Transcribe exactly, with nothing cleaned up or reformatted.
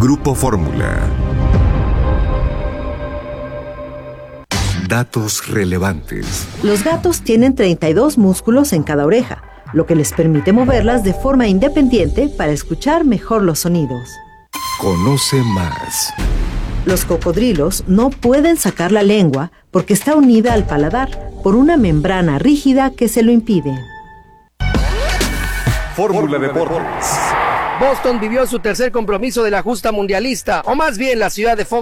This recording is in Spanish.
Grupo Fórmula. Datos relevantes. Los gatos tienen treinta y dos músculos en cada oreja, lo que les permite moverlas de forma independiente para escuchar mejor los sonidos. Conoce más. Los cocodrilos no pueden sacar la lengua porque está unida al paladar por una membrana rígida que se lo impide. Fórmula Deportes. Boston vivió su tercer compromiso de la justa mundialista, o más bien la ciudad de Fox